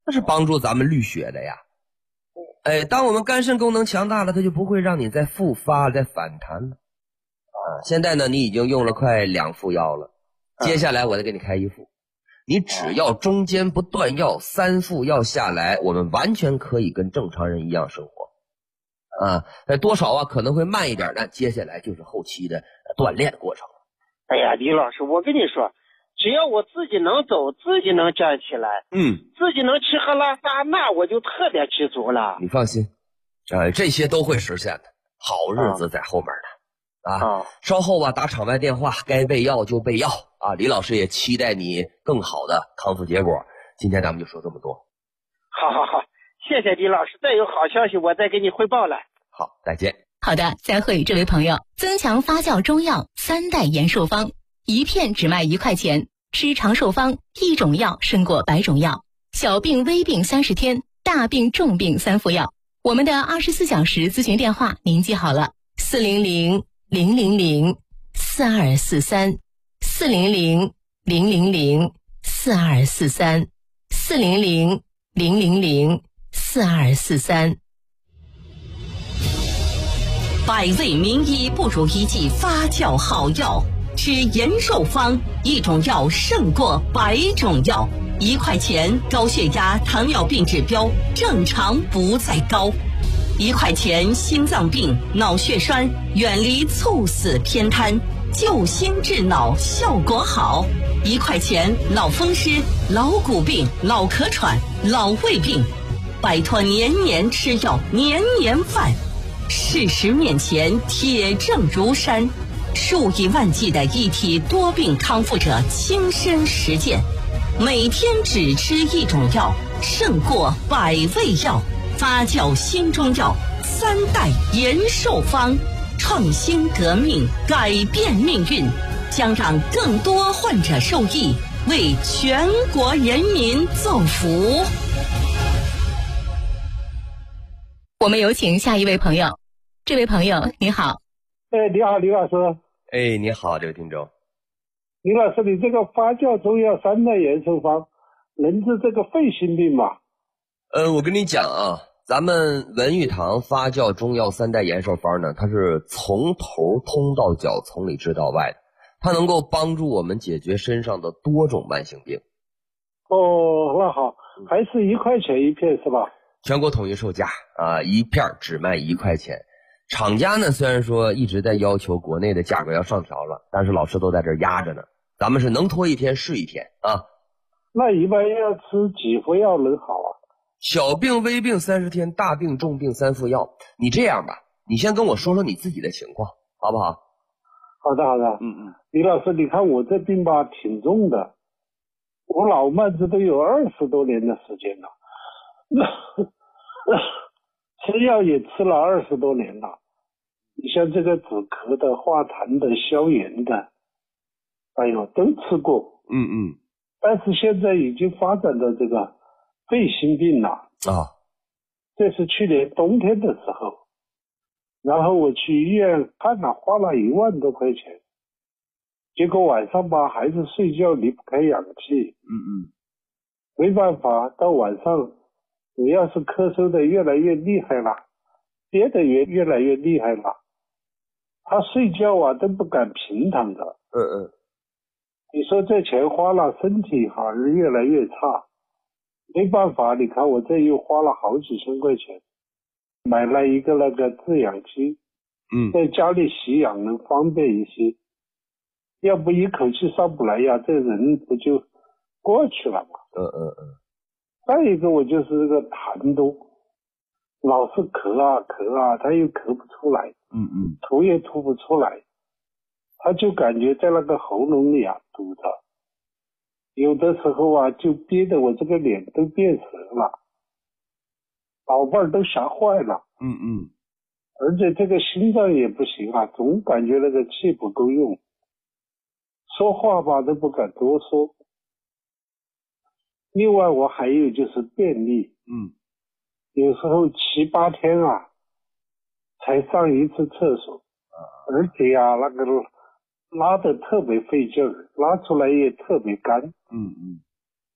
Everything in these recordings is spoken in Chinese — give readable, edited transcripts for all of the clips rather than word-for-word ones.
那是帮助咱们滤血的呀。当我们肝肾功能强大了，它就不会让你再复发再反弹了。现在呢你已经用了快2副药了，接下来我再给你开1副。你只要中间不断药，3副药下来，我们完全可以跟正常人一样生活。多少可能会慢一点，但接下来就是后期的锻炼过程。 哎呀，李老师，我跟你说，只要我自己能走，自己能站起来，自己能吃喝拉撒，那我就特别知足了。 你放心，这些都会实现的，好日子在后面呢。稍后打场外电话，该备药就备药啊。李老师也期待你更好的康复结果。今天咱们就说这么多。 好，谢谢李老师，再有好消息我再给你汇报了。 好，再见。 好的，再会，这位朋友。增强发酵中药3代延寿方，1片只卖1块钱，吃长寿方，1种药胜过100种药。小病微病30天，大病重病3副药。我们的24小时咨询电话您记好了，400-000-4243，400-000-4243。 百味名医不如一剂发酵好药，吃延寿方，1种药胜过100种药。1块钱，高血压、糖尿病指标正常不再高。1块钱，心脏病、脑血栓远离猝死偏瘫，救心治脑效果好。1块钱，老风湿、老骨病、老咳喘、老胃病，摆脱年年吃药、年年犯。事实面前，铁证如山，数以万计的一体多病康复者亲身实践，每天只吃1种药，胜过100味药。发酵新中药3代延寿方，创新革命，改变命运，将让更多患者受益，为全国人民造福。 我们有请下一位朋友。这位朋友你好。 你好，李老师。 你好，这位听众。 李老师，你这个发酵中药3代延寿方能治这个肺心病吗？ 我跟你讲咱们文玉堂发酵中药3代延寿方呢，它是从头通到脚，从里治到外的，它能够帮助我们解决身上的多种慢性病。 那好，还是1块钱1片是吧？ 全国统一售价1片只卖1块钱。厂家呢虽然说一直在要求国内的价格要上调了，但是老师都在这压着呢，咱们是能拖1天是1天啊。 那一般要吃几副药能好啊？ 小病微病30天，大病重病3副药。你这样吧，你先跟我说说你自己的情况好不好？ 好的。李老师，你看我这病吧挺重的，我老慢子都有20多年的时间了，吃药也吃了20多年了。你像这个止咳的、化痰的、消炎的，都吃过。但是现在已经发展到这个肺心病了。这是去年冬天的时候，然后我去医院看了，花了1万多块钱，结果晚上吧还是睡觉离不开氧气。没办法，到晚上我要是咳嗽的越来越厉害了，憋得也越来越厉害了，他睡觉都不敢平躺着。你说这钱花了，身体好像越来越差。没办法，你看我这又花了好几千块钱，买了一个那个制氧机，在家里吸氧能方便一些，要不一口气上不来呀，这人不就过去了吗？再一个我就是这个痰多，老是咳啊，他又咳不出来，吐也吐不出来，他就感觉在那个喉咙里堵着，有的时候就憋得我这个脸都变色了，老伴儿都吓坏了。而且这个心脏也不行总感觉那个气不够用，说话吧都不敢多说。另外我还有就是便秘，有时候7、8天才上一次厕所，而且那个拉得特别费劲儿，拉出来也特别干。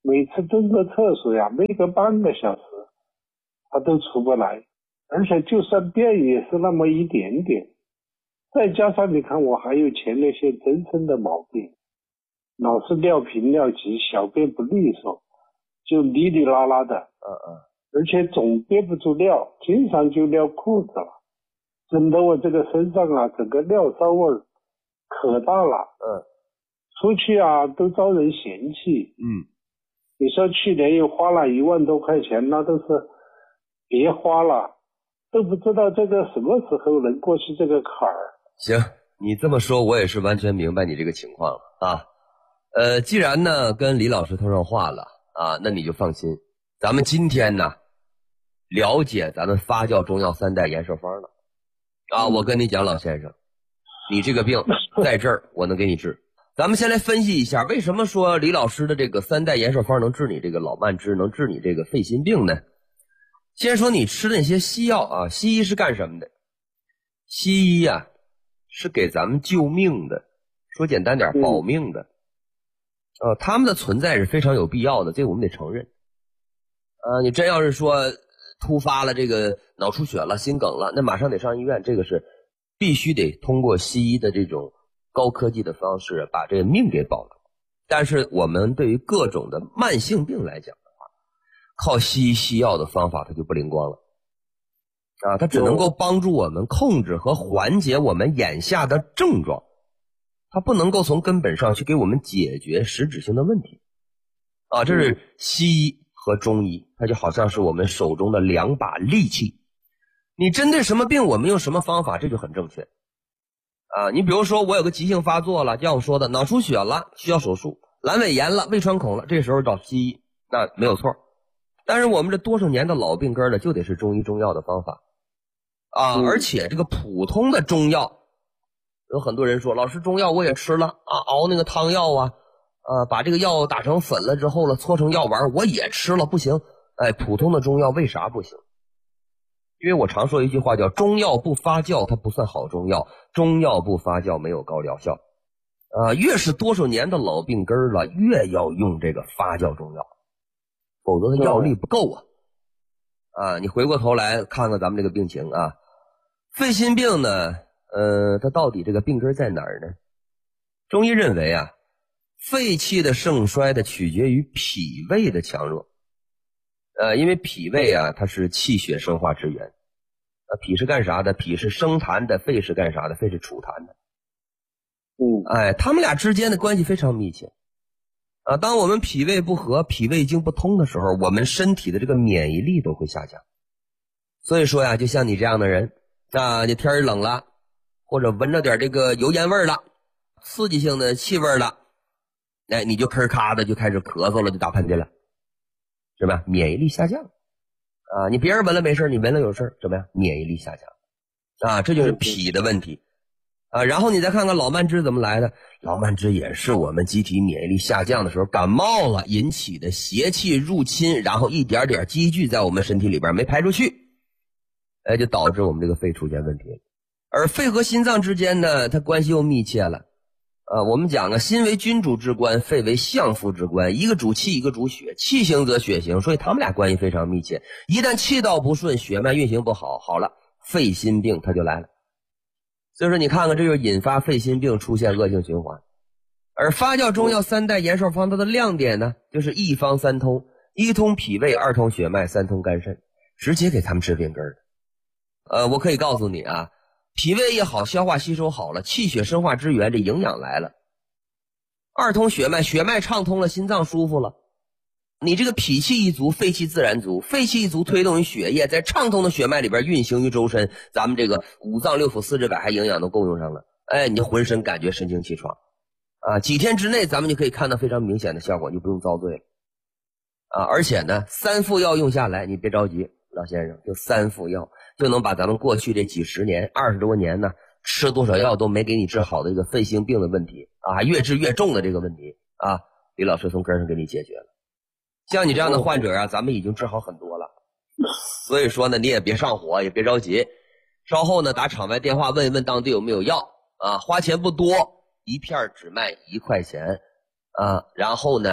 每次蹲个厕所呀，没个半个小时，他都出不来，而且就算便也是那么一点点。再加上你看我还有前列腺增生的毛病，老是尿频尿急，小便不利索，就哩哩啦啦的，而且总憋不住尿，经常就尿裤子了，整得我这个身上啊，整个尿骚味可大了，出去啊都遭人嫌弃，你说去年又花了1万多块钱，那都是别花了，都不知道这个什么时候能过去这个坎儿。 行，你这么说我也是完全明白你这个情况了啊。既然呢跟李老师通上话了啊，那你就放心，咱们今天呢了解咱们发酵中药3代延寿方了啊。我跟你讲，老先生，你这个病在这儿我能给你治。咱们先来分析一下，为什么说李老师的这个3代延寿方能治你这个老慢支，能治你这个肺心病呢？先说你吃的那些西药啊，西医是干什么的？西医啊是给咱们救命的，说简单点，保命的。他们的存在是非常有必要的，这个我们得承认。你真要是说突发了这个脑出血了、心梗了，那马上得上医院，这个是必须得通过西医的这种高科技的方式把这个命给保住。但是我们对于各种的慢性病来讲的话，靠西医西药的方法它就不灵光了啊，它只能够帮助我们控制和缓解我们眼下的症状，它不能够从根本上去给我们解决实质性的问题啊。这是西医和中医，它就好像是我们手中的2把利器，你针对什么病我们用什么方法，这就很正确啊。你比如说我有个急性发作了，像我说的脑出血了需要手术，阑尾炎了胃穿孔了，这时候找西医那没有错。但是我们这多少年的老病根了，就得是中医中药的方法啊。而且这个普通的中药，有很多人说老师中药我也吃了啊，熬那个汤药啊，把这个药打成粉了之后了，搓成药丸我也吃了，不行。普通的中药为啥不行？因为我常说一句话叫中药不发酵它不算好中药，中药不发酵没有高疗效越是多少年的老病根了，越要用这个发酵中药，否则它药力不够啊。你回过头来看看咱们这个病情啊，肺心病呢它到底这个病根在哪儿呢？中医认为啊，肺气的盛衰的取决于脾胃的强弱因为脾胃啊它是气血生化之源脾是干啥的？脾是生痰的，肺是干啥的？肺是储痰的他们俩之间的关系非常密切当我们脾胃不和，脾胃经不通的时候，我们身体的这个免疫力都会下降。所以说呀，就像你这样的人你天儿冷了，或者闻着点这个油烟味了，刺激性的气味了，你就吭咔的就开始咳嗽了，就打喷嚏了，是吧？免疫力下降你别人闻了没事，你闻了有事，怎么样？免疫力下降这就是脾的问题然后你再看看老慢支怎么来的。老慢支也是我们机体免疫力下降的时候感冒了引起的邪气入侵，然后一点点积聚在我们身体里边没排出去，就导致我们这个肺出现问题了。而肺和心脏之间呢，它关系又密切了我们讲心为君主之官，肺为相父之官，一个主气一个主血，气行则血行，所以他们俩关系非常密切。一旦气道不顺，血脉运行不好，好了，肺心病它就来了。所以说你看看，这就引发肺心病出现恶性循环。而发酵中药3代延寿方它的亮点呢，就是一方三通，一通脾胃，二通血脉，三通肝肾，直接给他们治病根的。我可以告诉你啊，脾胃也好，消化吸收好了，气血生化之源，这营养来了。二通血脉，血脉畅通了，心脏舒服了。你这个脾气一足，肺气自然足，肺气一足推动于血液在畅通的血脉里边运行于周身，咱们这个五脏六腑四肢百骸营养都够用上了，你就浑身感觉神清气爽几天之内咱们就可以看到非常明显的效果，你就不用遭罪了而且呢3副药用下来，你别着急老先生，就3副药就能把咱们过去这几十年20多年呢吃多少药都没给你治好的这个肺心病的问题还越治越重的这个问题李老师从根上给你解决了。像你这样的患者咱们已经治好很多了。所以说呢，你也别上火，也别着急，稍后呢打场外电话问一问当地有没有药花钱不多，一片只卖1块钱然后呢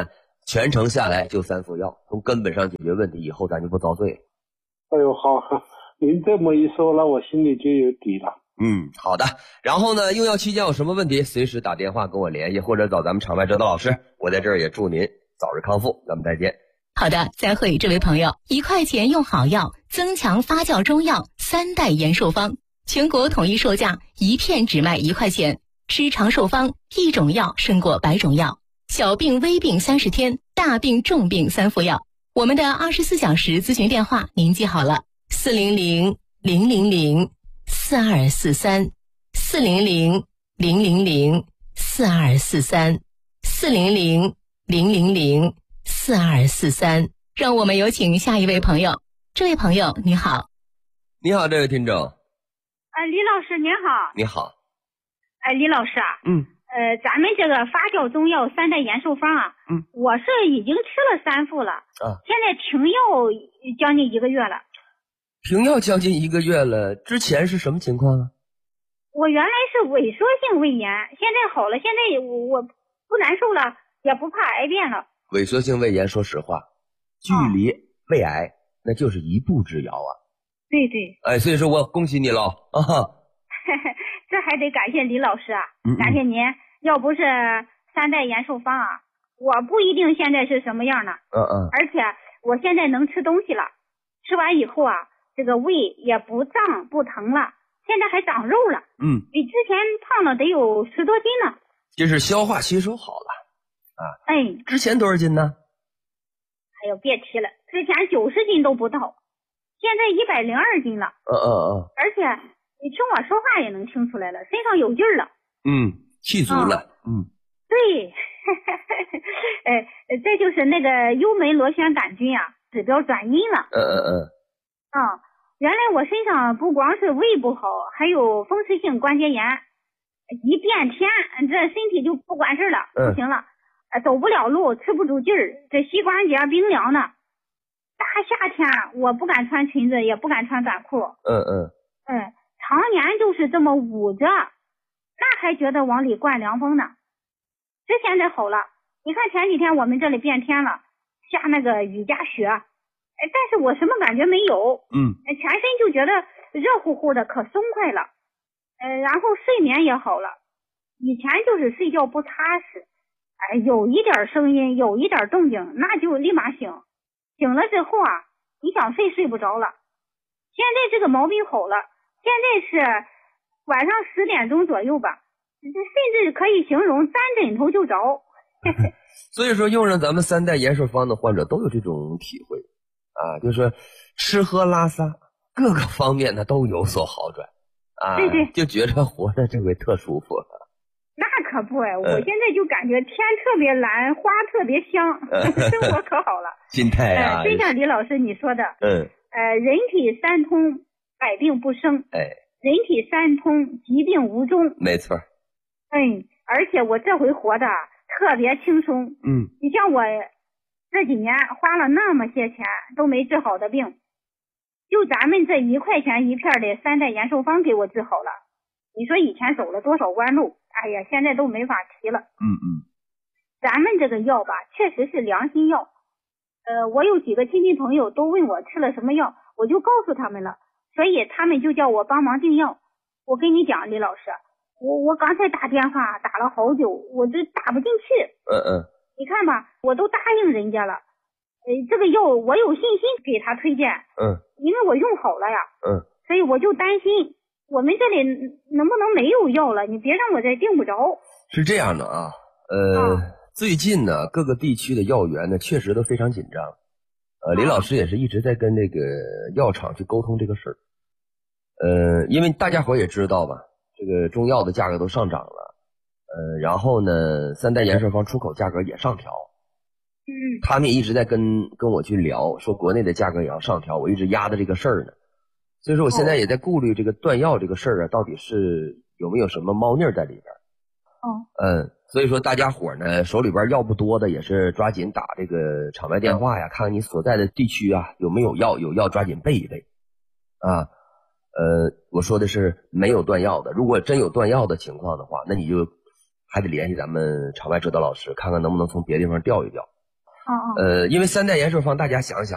全程下来就3副药，从根本上解决问题，以后咱就不遭罪了。 哎呦，好，您这么一说，那我心里就有底了。 好的。然后呢，用药期间有什么问题，随时打电话跟我联系，或者找咱们场外指导老师。我在这儿也祝您早日康复，咱们再见。 好的，再会，这位朋友，1块钱用好药，增强发酵中药3代延寿方，全国统一售价，1片只卖1块钱，吃长寿方，1种药胜过100种药，小病微病30天，大病重病3副药。我们的24小时咨询电话您记好了，400-000-4243 400-000-4243 400-000-4243。让我们有请下一位朋友。这位朋友你好。 你好，这位听众。 李老师您好。 你好。 李老师啊，咱们这个发酵中药3代延寿方啊，我是已经吃了3副了，现在停药将近1个月了。 停药将近1个月了，之前是什么情况啊？ 我原来是萎缩性胃炎，现在好了，现在我不难受了，也不怕癌变了。 萎缩性胃炎，说实话，距离胃癌那就是一步之遥啊。 对对。 所以说我恭喜你了啊！ 这还得感谢李老师啊，感谢您，要不是3代延寿方啊，我不一定现在是什么样呢。而且我现在能吃东西了，吃完以后啊，这个胃也不胀不疼了，现在还长肉了。比之前胖了得有10多斤呢。 这是消化吸收好了啊。之前多少斤呢？ 哎呦，别提了，之前90斤都不到，现在102斤了。而且你听我说话也能听出来了，身上有劲儿了。 气足了。 对。这就是那个幽门螺旋杆菌啊，指标转阴了。原来我身上不光是胃不好，还有风湿性关节炎，一变天这身体就不管事了，不行了，走不了路，吃不住劲儿，这膝关节冰凉呢。大夏天我不敢穿裙子，也不敢穿短裤。常年就是这么捂着，那还觉得往里灌凉风呢。这现在好了，你看前几天我们这里变天了，下那个雨夹雪，但是我什么感觉没有。全身就觉得热乎乎的，可松快了。然后睡眠也好了，以前就是睡觉不踏实，有一点声音，有一点动静，那就立马醒。醒了之后啊，你想睡不着了。现在这个毛病好了，现在是晚上10点钟左右吧，甚至可以形容沾枕头就着。 所以说用上咱们3代延寿方的患者都有这种体会啊，就是吃喝拉撒各个方面呢都有所好转啊。 对， 就觉着活着这回特舒服了。 那可不我现在就感觉天特别蓝，花特别香，生活可好了。 心态啊， 就像李老师你说的，人体3通，百病不生。人体3通，疾病无终。 没错。 而且我这回活的特别轻松。你像我这几年花了那么些钱都没治好的病，就咱们这1块钱1片的3代延寿方给我治好了。你说以前走了多少弯路，哎呀，现在都没法提了。咱们这个药吧，确实是良心药。我有几个亲戚朋友都问我吃了什么药，我就告诉他们了，所以他们就叫我帮忙订药。我跟你讲，李老师，我刚才打电话打了好久，我这打不进去。你看吧，我都答应人家了。这个药我有信心给他推荐。因为我用好了呀。所以我就担心我们这里能不能没有药了，你别让我再订不着。 是这样的啊，最近呢各个地区的药源呢确实都非常紧张。李老师也是一直在跟这个药厂去沟通这个事儿。因为大家伙也知道吧，这个中药的价格都上涨了。然后呢3代延寿方出口价格也上调。他们也一直在跟我去聊，说国内的价格也要上调，我一直压着这个事儿呢。所以说我现在也在顾虑这个断药这个事儿啊，到底是有没有什么猫腻在里边。所以说大家伙呢手里边药不多的也是抓紧打这个场外电话呀，看看你所在的地区啊有没有药，有药抓紧备一备啊。我说的是没有断药的，如果真有断药的情况的话，那你就还得联系咱们场外指导老师，看看能不能从别的地方调一调。 哦。 因为3代延寿方，大家想想。